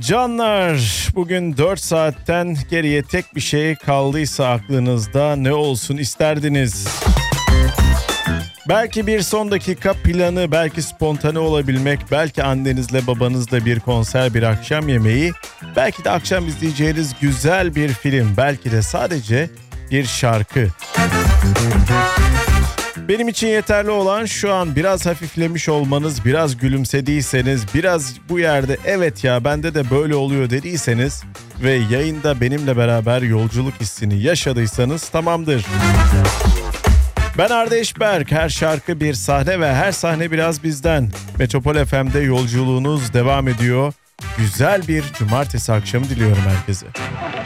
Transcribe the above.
Canlar, bugün 4 saatten geriye tek bir şey kaldıysa aklınızda ne olsun isterdiniz? Belki bir son dakika planı, belki spontane olabilmek, belki annenizle babanızla bir konser, bir akşam yemeği, belki de akşam izleyeceğiniz güzel bir film, belki de sadece bir şarkı. Benim için yeterli olan şu an biraz hafiflemiş olmanız, biraz gülümsediyseniz, biraz bu yerde evet ya bende de böyle oluyor dediyseniz ve yayında benimle beraber yolculuk hissini yaşadıysanız tamamdır. Ben Arda Eşberk, her şarkı bir sahne ve her sahne biraz bizden. Metropol FM'de yolculuğunuz devam ediyor. Güzel bir cumartesi akşamı diliyorum herkese.